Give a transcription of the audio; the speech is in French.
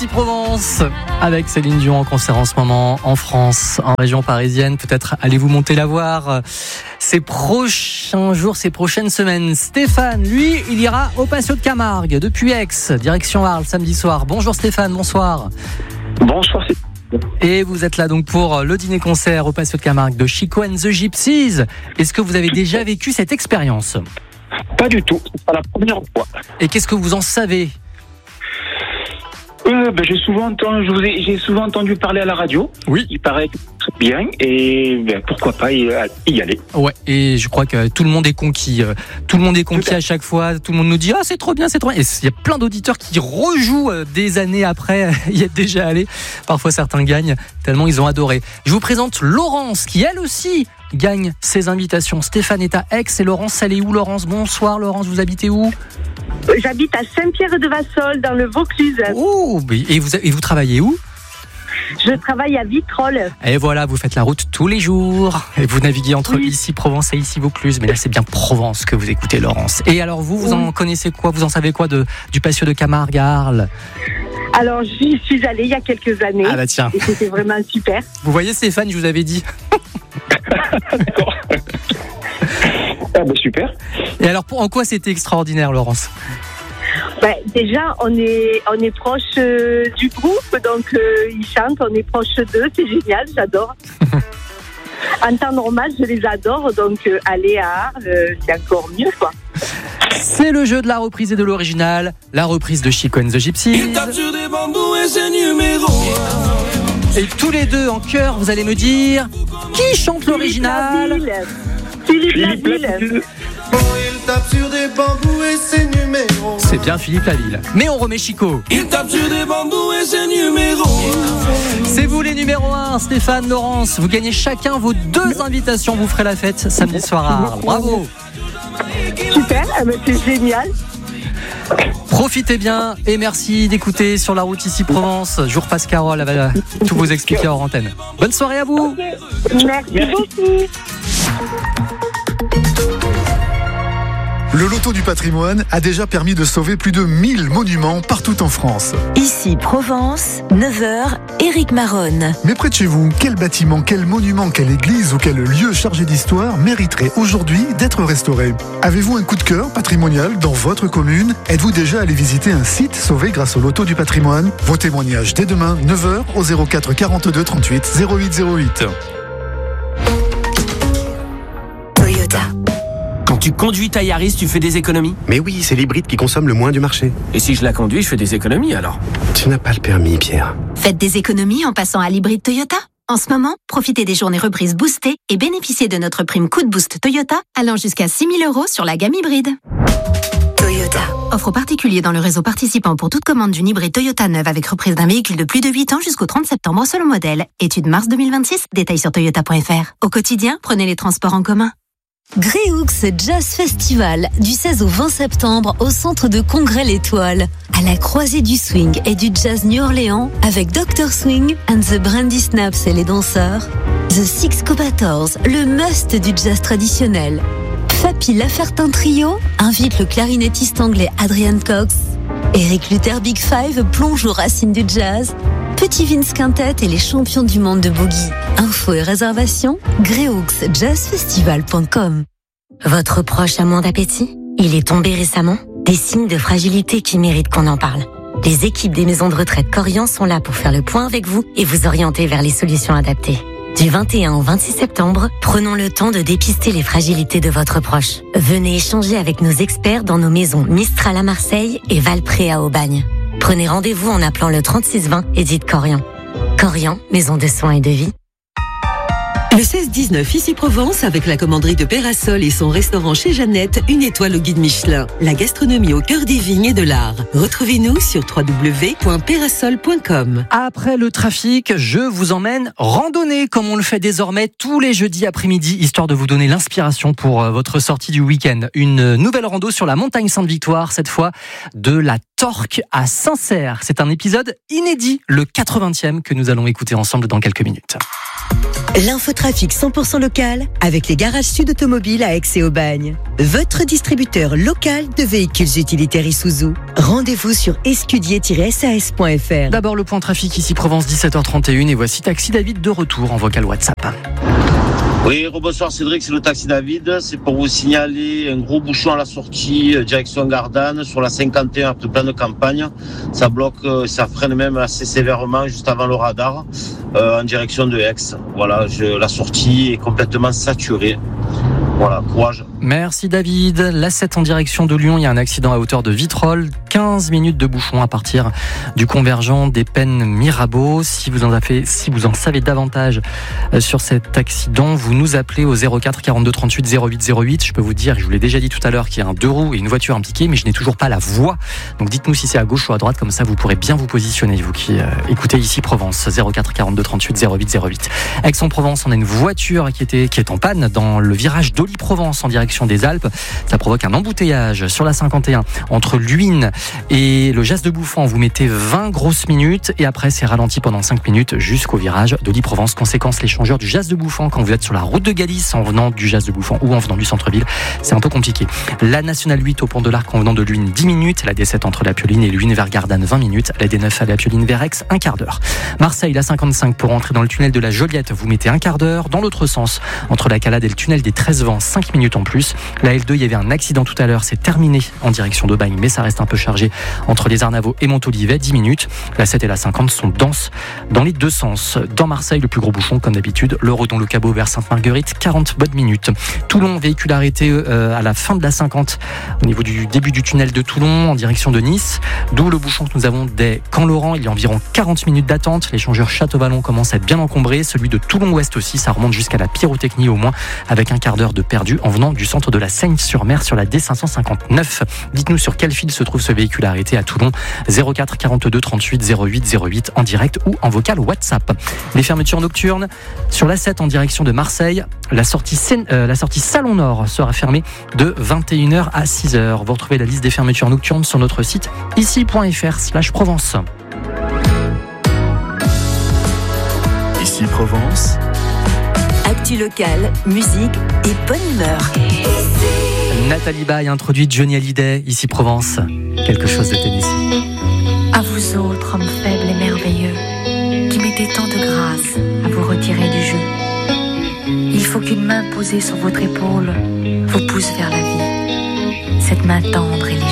ici Provence avec Céline Dion en concert en ce moment en France, en région parisienne. Peut-être allez-vous monter la voir ces prochains jours, ces prochaines semaines. Stéphane, lui, il ira au Patio de Camargue depuis Aix, direction Arles samedi soir. Bonjour Stéphane, bonsoir. Bonsoir. Et vous êtes là donc pour le dîner-concert au Patio de Camargue de Chico and the Gypsies. Est-ce que vous avez déjà vécu cette expérience ? Pas du tout, c'est pas la première fois. Et qu'est-ce que vous en savez ? J'ai souvent entendu parler à la radio. Oui. Il paraît très bien et pourquoi pas y aller. Ouais, et je crois que tout le monde est conquis. Tout le monde est conquis à chaque fois. Tout le monde nous dit c'est trop bien, c'est trop bien. Et il y a plein d'auditeurs qui rejouent des années après y être déjà allés. Parfois certains gagnent tellement ils ont adoré. Je vous présente Laurence qui elle aussi gagne ses invitations. Stéphane est à Aix et Laurence, elle est où Laurence ? Bonsoir Laurence, vous habitez où ? J'habite à Saint-Pierre-de-Vassol, dans le Vaucluse. Oh, et vous travaillez où ? Je travaille à Vitrolles. Et voilà, vous faites la route tous les jours. Et vous naviguez entre ici Provence et ici Vaucluse. Mais là, c'est bien Provence que vous écoutez, Laurence. Et alors, vous en connaissez quoi ? Vous en savez quoi du Patio de Camargue à Arles ? Alors, j'y suis allée il y a quelques années. Ah bah tiens. Et c'était vraiment super. Vous voyez Stéphane, je vous avais dit. D'accord. Super. Et alors, en quoi c'était extraordinaire, Laurence ? Déjà, on est proche du groupe, donc ils chantent, on est proche d'eux, c'est génial, j'adore. En temps normal, je les adore, donc aller à Arles, c'est encore mieux, quoi. C'est le jeu de la reprise et de l'original, la reprise de Chico and the Gypsies. Et tous les deux en chœur, vous allez me dire qui chante l'original ? Philippe Laville. Il tape sur des bambous et ses numéros. C'est bien Philippe Laville. Mais on remet Chico. Il tape sur des bambous et ses numéros. C'est vous les numéros 1, Stéphane, Laurence. Vous gagnez chacun vos 2 invitations. Vous ferez la fête samedi soir à Arles. Bravo. Super, c'est génial. Profitez bien et merci d'écouter Sur la route ici Provence. Je vous repasse Carole, elle va tout vous expliquer hors antenne. Bonne soirée à vous. Merci beaucoup. Le loto du patrimoine a déjà permis de sauver plus de 1000 monuments partout en France. Ici Provence, 9h, Éric Maronne. Mais près de chez vous, quel bâtiment, quel monument, quelle église ou quel lieu chargé d'histoire mériterait aujourd'hui d'être restauré ? Avez-vous un coup de cœur patrimonial dans votre commune ? Êtes-vous déjà allé visiter un site sauvé grâce au loto du patrimoine ? Vos témoignages dès demain, 9h au 04 42 38 08 08. Toyota. Quand tu conduis ta Yaris, tu fais des économies ? Mais oui, c'est l'hybride qui consomme le moins du marché. Et si je la conduis, je fais des économies alors ? Tu n'as pas le permis, Pierre. Faites des économies en passant à l'hybride Toyota. En ce moment, profitez des journées reprises boostées et bénéficiez de notre prime coup de boost Toyota allant jusqu'à 6 000 € sur la gamme hybride. Toyota. Offre aux particuliers dans le réseau participant pour toute commande d'une hybride Toyota neuve avec reprise d'un véhicule de plus de 8 ans jusqu'au 30 septembre selon modèle. Étude mars 2026, détails sur toyota.fr. Au quotidien, prenez les transports en commun. Greyhoux Jazz Festival, du 16 au 20 septembre au centre de congrès L'Étoile. À la croisée du swing et du jazz New Orleans avec Dr Swing and the Brandy Snaps et les danseurs. The Six Cobators, le must du jazz traditionnel. Fapi Lafertin Trio invite le clarinettiste anglais Adrian Cox. Eric Luther Big Five plonge aux racines du jazz. Petit Vince Quintet et les champions du monde de boogie. Infos et réservations, greyhooksjazzfestival.com. Votre proche a moins d'appétit ? Il est tombé récemment ? Des signes de fragilité qui méritent qu'on en parle. Les équipes des maisons de retraite Corian sont là pour faire le point avec vous et vous orienter vers les solutions adaptées. Du 21 au 26 septembre, prenons le temps de dépister les fragilités de votre proche. Venez échanger avec nos experts dans nos maisons Mistral à Marseille et Valpré à Aubagne. Prenez rendez-vous en appelant le 3620 et dites Corian. Corian, maison de soins et de vie. Le 16-19 ici Provence avec la commanderie de Pérasol et son restaurant chez Jeannette, 1 étoile au guide Michelin. La gastronomie au cœur des vignes et de l'art. Retrouvez-nous sur www.perasol.com. Après le trafic, je vous emmène randonner comme on le fait désormais tous les jeudis après-midi, histoire de vous donner l'inspiration pour votre sortie du week-end. Une nouvelle rando sur la montagne Sainte-Victoire, cette fois de la Torque à Saint-Cère. C'est un épisode inédit, le 80e que nous allons écouter ensemble dans quelques minutes. L'infotrafic 100% local avec les garages Sud Automobiles à Aix et Aubagne. Votre distributeur local de véhicules utilitaires Isuzu. Rendez-vous sur escudier-sas.fr. D'abord le point trafic ici Provence 17h31 et voici Taxi David de retour en vocal WhatsApp. Oui, bonsoir Cédric, c'est le Taxi David. C'est pour vous signaler un gros bouchon à la sortie direction Gardanne sur la 51 après plein de campagne. Ça bloque, ça freine même assez sévèrement juste avant le radar en direction de Aix. Voilà, la sortie est complètement saturée. Voilà, courage. Merci David. L'A7 en direction de Lyon, il y a un accident à hauteur de Vitrolles. 15 minutes de bouchon à partir du convergent des Pennes Mirabeau. Si vous en savez davantage sur cet accident, vous nous appelez au 04 42 38 08 08. Je peux vous dire, je vous l'ai déjà dit tout à l'heure, qu'il y a un 2 roues et une voiture impliquée, mais je n'ai toujours pas la voie. Donc dites-nous si c'est à gauche ou à droite, comme ça vous pourrez bien vous positionner, vous qui écoutez ici Provence. 04 42 38 08 08. Aix-en-Provence, on a une voiture qui est en panne dans le virage d'Olly-Provence en direction des Alpes. Ça provoque un embouteillage sur la 51 entre Luynes et le Jas de Bouffon. Vous mettez 20 grosses minutes et après c'est ralenti pendant 5 minutes jusqu'au virage d'Olly-Provence. Conséquence, l'échangeur du Jas de Bouffon, quand vous êtes sur la route de Galice en venant du Jas de Bouffon ou en venant du centre-ville, c'est un peu compliqué. La nationale 8 au pont de l'Arc en venant de Luynes 10 minutes, la D7 entre la Pioline et Luynes vers Gardanne 20 minutes, la D9 à la Pioline vers Aix un quart d'heure. Marseille, la 55 pour entrer dans le tunnel de la Joliette, vous mettez un quart d'heure. Dans l'autre sens, entre la Calade et le tunnel des 13 vents, 5 minutes en plus. La L2, il y avait un accident tout à l'heure, c'est terminé en direction d'Aubagne, mais ça reste un peu chargé entre les Arnavaux et Montolivet, 10 minutes. La 7 et la 50 sont denses dans les deux sens. Dans Marseille, le plus gros bouchon, comme d'habitude, le Redon-le-Cabot vers Sainte-Marguerite, 40 bonnes minutes. Toulon, véhicule arrêté à la fin de la 50, au niveau du début du tunnel de Toulon, en direction de Nice, d'où le bouchon que nous avons dès Camp-Laurent. Il y a environ 40 minutes d'attente. L'échangeur Château-Vallon commence à être bien encombré. Celui de Toulon-Ouest aussi, ça remonte jusqu'à la Pyrotechnie au moins, avec un quart d'heure de perdu en venant du centre de la Seine-sur-Mer sur la D559. Dites-nous sur quel fil se trouve ce véhicule arrêté à Toulon. 04 42 38 08 08 en direct ou en vocal WhatsApp. Les fermetures nocturnes sur la 7 en direction de Marseille. La sortie Salon Nord sera fermée de 21h à 6h. Vous retrouvez la liste des fermetures nocturnes sur notre site ici.fr/Provence. Ici Provence. Actu locale, musique et bonne humeur. Nathalie Baye introduit Johnny Hallyday, ici Provence. Quelque chose de Tennessee. À vous autres, hommes faibles et merveilleux, qui mettez tant de grâce à vous retirer du jeu. Il faut qu'une main posée sur votre épaule vous pousse vers la vie. Cette main tendre et légère.